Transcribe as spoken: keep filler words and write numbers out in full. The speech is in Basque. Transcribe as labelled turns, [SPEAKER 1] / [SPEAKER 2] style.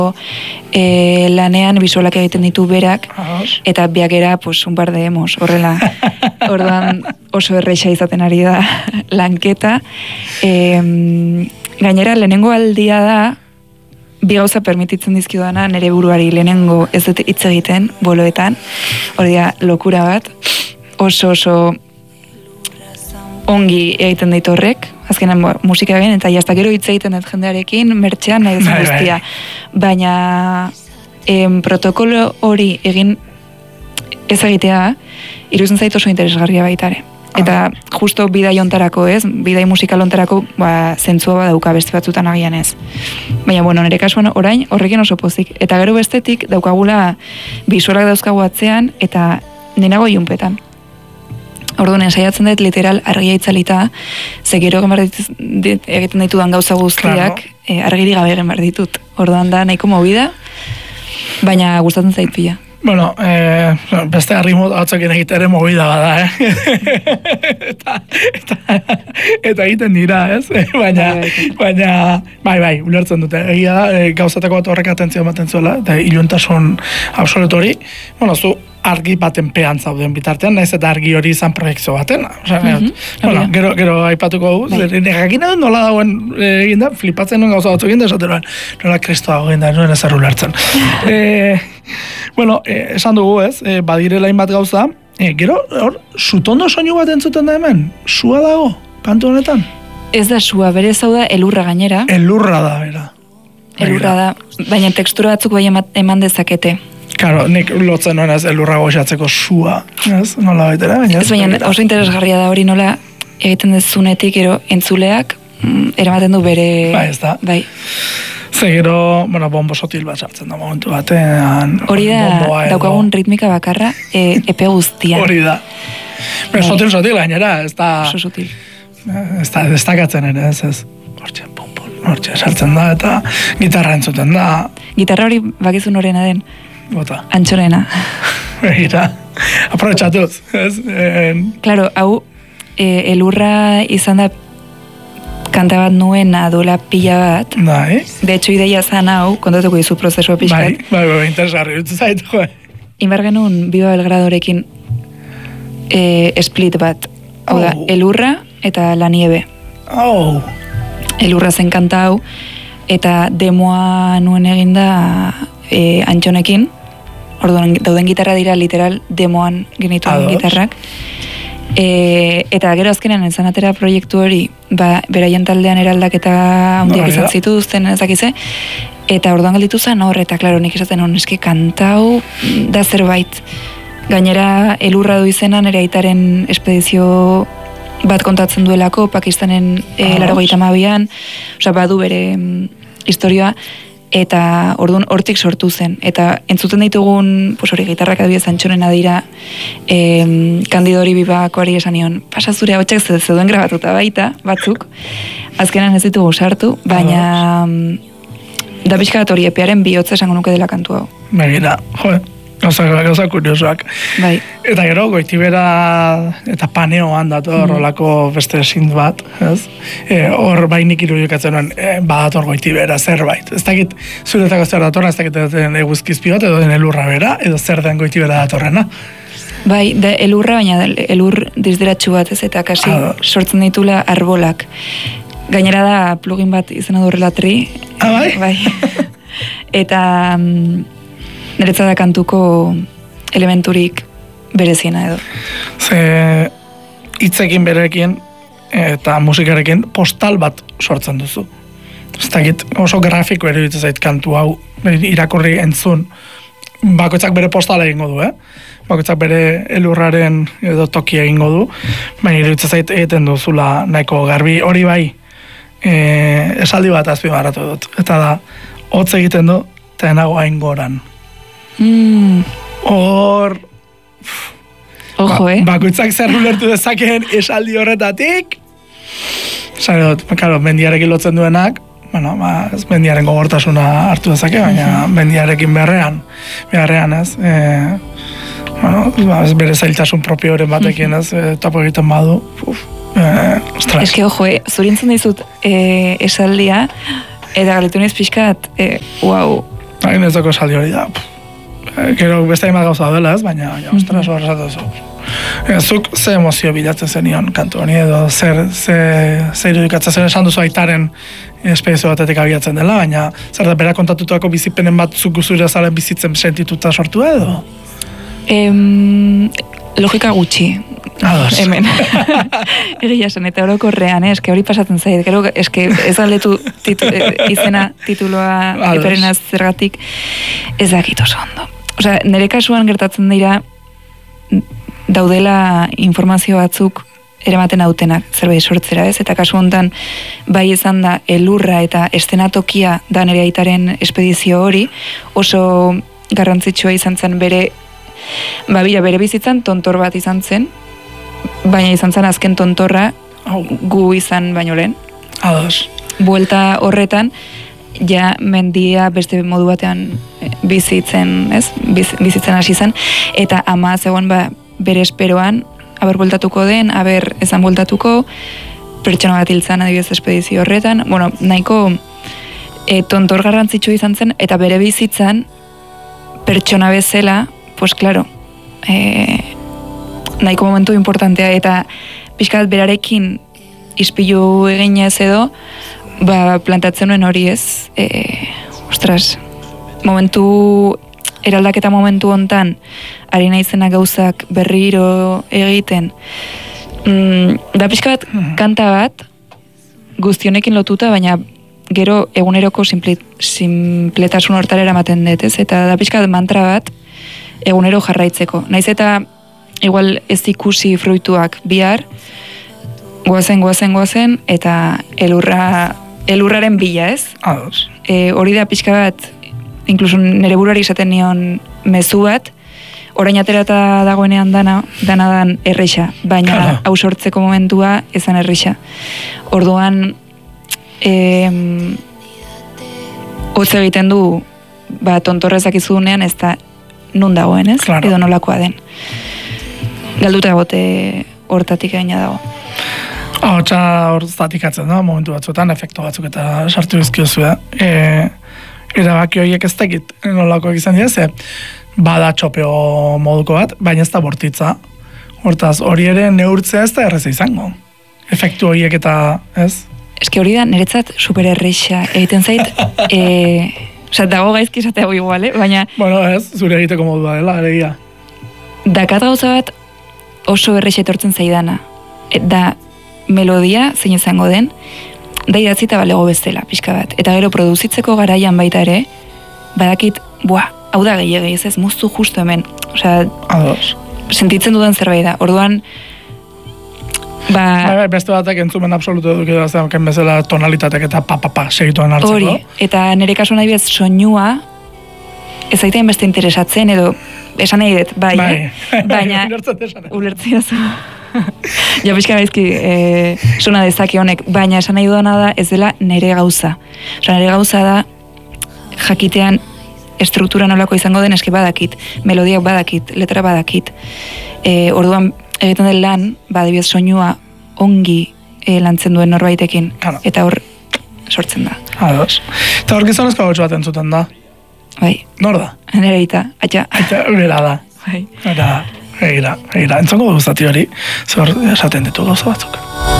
[SPEAKER 1] e, lanean bisualak egiten ditu berak, eta biakera, pues, un par de hemos, horrela. Orduan oso erreixa izaten ari da lanketa. E, gainera, lehenengo aldia da, bi gauza permititzen dizkidana nere buruari lehenengo ez dut hitz egiten, boloetan, hori da, lokura bat, oso oso ongi egiten dit horrek, azkenan musika egin, eta jazta gero hitz egiten dut jendearekin, mertxean nahi duzun guztia. Baina em, protokolo hori egin ez egitea, iruditzen zait oso interesgarria baitare. Eta justo bidai ontarako ez, bidai musikal ontarako ba, zentzua badauka beste batzutan agian ez. Baina, bueno, nire kasuan orain horrekin oso pozik. Eta gero bestetik daukagula bisualak dauzkagu atzean eta nenago iunpetan. Orduan, saiatzen dut literal argia itzalita, ze gero egiten ditudan gauza guztiak, claro. e, argiri gabe egin behar ditut. Orduan da nahiko movida, baina gustatzen zait pila.
[SPEAKER 2] Bueno, eh, beste arritmo batzuekin egitere movida bada, eh? eta, eta, eta egiten dira, ez? baina, baina, bai, bai, ulertzen dute. Egia da, e, gauzatako bat horrek atentzio ematen zuela, eta iluntasun absolutori, bueno, zu argi baten pean zauden bitartean, naiz eta argi hori izan proiektzio baten. Osea, mm-hmm. bueno, gero, gero aipatuko gu, jakina dut nola dagoen egin da, flipatzen nuen gauza batzuk egin da, esateroan, nola kristoa egin da, nuen ezer ulertzen. e, bueno, e, esan dugu ez, e, badirela inbat gauza, e, gero, hor, sutondo soinu bat entzuten da hemen, sua dago, kantu honetan?
[SPEAKER 1] Ez da sua, bere zau da elurra gainera.
[SPEAKER 2] Elurra da, bera.
[SPEAKER 1] Elurra da, baina tekstura batzuk bai eman dezakete.
[SPEAKER 2] Claro, nik lotzen nuen ez elurra goxatzeko sua, ez? Nola baitera, baina ez?
[SPEAKER 1] Ez baina oso interesgarria da hori nola egiten dezunetik, ero entzuleak mm, eramaten du bere...
[SPEAKER 2] Bai, ez da.
[SPEAKER 1] Bai.
[SPEAKER 2] Ze gero, bueno, bombo sotil bat sartzen da momentu batean.
[SPEAKER 1] Hori da, daukagun ritmika bakarra, e, epe guztian.
[SPEAKER 2] Hori da. Baina sotil sotil gainera, ez da...
[SPEAKER 1] Oso sotil.
[SPEAKER 2] Ez da, destakatzen ere, ez ez. Hortxe, pom, pom, hortxe sartzen da, eta gitarra entzuten da.
[SPEAKER 1] Gitarra hori bakizu norena den?
[SPEAKER 2] Bota.
[SPEAKER 1] Antxorena.
[SPEAKER 2] Begira, aprobetxatuz, ez? En...
[SPEAKER 1] Claro, hau, e, elurra izan da kanta bat nuena dola pila bat.
[SPEAKER 2] Bai.
[SPEAKER 1] De hecho, ideia zan hau, kontatuko izu prozesua pixkat.
[SPEAKER 2] Bai, bai, bai, interesgarri, dut zaitu, bai.
[SPEAKER 1] Inbar genuen, Biba Belgradorekin e, split bat. Hau da,
[SPEAKER 2] oh.
[SPEAKER 1] elurra eta la nieve.
[SPEAKER 2] Oh.
[SPEAKER 1] Elurra zen kanta hau, eta demoa nuen eginda e, Antxonekin. Orduan, dauden gitarra dira literal demoan genituen gitarrak. E, eta gero azkenean izan atera proiektu hori, ba, beraien taldean eraldaketa handiak izan zituzten ezakize, eta orduan galditu zen hor, eta klaro, nik esaten hon, eski kantau da zerbait. Gainera, elurra du izenan ere aitaren espedizio bat kontatzen duelako, Pakistanen e, laurogeita hamabian, osea, badu bere mm, historioa, eta orduan hortik sortu zen. Eta entzuten ditugun, pues hori, gitarrak adibidez Antxorena dira, eh, Kandidori Bibakoari esan nion, pasa zure hotxak zeduen grabatuta baita, batzuk, azkenan ez ditugu sartu, baina da pixkat hori epearen bihotza esango nuke dela kantu hau.
[SPEAKER 2] Begira, jo, gauza, gauza kuriosoak.
[SPEAKER 1] Bai.
[SPEAKER 2] Eta gero, Goitibera eta Paneoan dator mm. rolako beste sint bat, ez? E, hor bainik irudikatzen nuen, e, badator Goitibera zerbait. Ez dakit zuretako zer datorra, ez dakit den eguzkizpi bat, edo den elurra bera, edo zer den Goitibera datorrena.
[SPEAKER 1] Bai, de elurra, baina elur dizderatxu bat, ez, eta kasi ah, sortzen ditula arbolak. Gainera da plugin bat izan adurrela tri.
[SPEAKER 2] Ah, bai?
[SPEAKER 1] Bai. Eta... niretzat da kantuko elementurik bereziena edo.
[SPEAKER 2] Ze hitzekin berekin eta musikarekin postal bat sortzen duzu. Ez dakit oso grafiko ere ditzen zait kantu hau, irakurri entzun, bakoitzak bere postala egingo du, eh? Bakoitzak bere elurraren edo tokia egingo du, baina iruditzen zait egiten duzula nahiko garbi hori bai, e, esaldi bat azpimarratu dut. Eta da, hotz egiten du, eta nago hain goran.
[SPEAKER 1] Mm.
[SPEAKER 2] Hor...
[SPEAKER 1] Ojo, eh?
[SPEAKER 2] Ba, bakoitzak zer ulertu dezakeen esaldi horretatik. Zare dut, claro, mendiarekin lotzen duenak, bueno, ba, ez mendiaren gogortasuna hartu dezake, baina mendiarekin beharrean, beharrean, ez? E, bueno, ba, ez bere zailtasun propio horren batekin, ez? E, tapo egiten badu, uf, e, ostras.
[SPEAKER 1] Ez que, ojo, eh? Zurintzen dizut e, esaldia, eta galetu niz pixkat, e, wow,
[SPEAKER 2] Hain ez dako saldi hori da. Gero beste hainbat gauza dela ez, baina, baina, ostras, hor esatu zu. Zuk ze emozio bilatzen zenion kantu honi edo zer, ze, ze irudikatzen zen esan duzu aitaren espedizio batetik abiatzen dela, baina zer da bera kontatutako bizipenen bat zuk guzura zara bizitzen sentituta sortu edo?
[SPEAKER 1] Em, logika gutxi.
[SPEAKER 2] Ados.
[SPEAKER 1] Hemen. Egia zen, eta orokorrean, eh? Eske hori pasatzen zait. Gero, eske ez aldetu titu, izena tituloa eperenaz zergatik ez dakit oso ondo. Osea, nire kasuan gertatzen dira daudela informazio batzuk eramaten autenak zerbait sortzera, ez? Eta kasu honetan bai izan da elurra eta estenatokia da nire aitaren espedizio hori oso garrantzitsua izan zen bere ba bira bere bizitzan tontor bat izan zen, baina izan zen azken tontorra gu izan baino lehen.
[SPEAKER 2] Ados.
[SPEAKER 1] Buelta horretan ja mendia beste modu batean bizitzen, ez? Biz, bizitzen hasi zen eta ama zegoen ba bere esperoan aber bueltatuko den, aber ezan bueltatuko, pertsona bat hiltzan adibidez espedizio horretan, bueno, nahiko e, tontor garrantzitsu izan zen, eta bere bizitzan pertsona bezala, pues claro, e, nahiko momentu importantea, eta pixkat berarekin ispilu eginez edo, ba, plantatzen nuen hori ez, e, ostras, momentu, eraldaketa momentu hontan, ari naizena gauzak berriro egiten, mm, da pixka bat, kanta bat, guztionekin lotuta, baina gero eguneroko simple, simpletasun hortara eramaten dut, ez? Eta da pixka bat mantra bat, egunero jarraitzeko. Naiz eta igual ez ikusi fruituak bihar, goazen, goazen, goazen, eta elurra, elurraren bila, ez?
[SPEAKER 2] Ados.
[SPEAKER 1] E, hori da pixka bat, inkluso nere buruari esaten nion mezu bat, orain aterata dagoenean dana, dana dan erresa, baina hau sortzeko momentua ezan erresa. Orduan, em, hotz egiten du, ba, tontorrezak izudunean ez da nun dagoen, ez?
[SPEAKER 2] Claro.
[SPEAKER 1] Edo nolakoa den. Galduta egote hortatik egina dago.
[SPEAKER 2] Ahotsa hor zatikatzen da, momentu batzuetan, efektu batzuk eta sartu bizkiozu da. E, erabaki horiek ez dakit nolakoak izan dira, ze bada txopeo moduko bat, baina ez da bortitza. Hortaz, hori ere neurtzea ez da erreza izango. Efektu horiek eta, ez?
[SPEAKER 1] Eske hori da, niretzat super erreixa egiten zait, e, oza, dago gaizki esateago igual, eh? Baina...
[SPEAKER 2] Bueno, ez, zure egiteko modua dela, eregia.
[SPEAKER 1] Dakat gauza bat oso erreixa etortzen zaidana. E, da melodia, zein izango den, da idatzi eta balego bestela, pixka bat. Eta gero produzitzeko garaian baita ere, badakit, buah, hau da gehiagei, ez ez, moztu justu hemen. Osea,
[SPEAKER 2] Ados.
[SPEAKER 1] sentitzen dudan zerbait da. Orduan, ba...
[SPEAKER 2] Bai, bai, beste batek entzumen absolutu eduki da, zen bezala tonalitatek eta pa-pa-pa segituan hartzeko.
[SPEAKER 1] Hori, eta nire kasu nahi bez soinua, ez aitain beste interesatzen, edo esan nahi dut, bai,
[SPEAKER 2] Bai.
[SPEAKER 1] eh? Baina, ulertzea zu. Ja, pixka gaizki, e, sona dezake honek, baina esan nahi dudana da, ez dela nire gauza. Osa, nire gauza da, jakitean estruktura nolako izango den eski badakit, melodiak badakit, letra badakit. E, orduan, egiten den lan, badibidez soinua ongi e, lantzen duen norbaitekin,
[SPEAKER 2] Claro.
[SPEAKER 1] eta hor sortzen da.
[SPEAKER 2] Ados. Eta hor gizonezko hau bat entzuten da.
[SPEAKER 1] Bai,
[SPEAKER 2] Nor da?
[SPEAKER 1] nire eta, atxa.
[SPEAKER 2] Eta bera da.
[SPEAKER 1] Bai.
[SPEAKER 2] Bera, begira, begira. Entzongo guztati hori, zor esaten ditu gauza batzuk.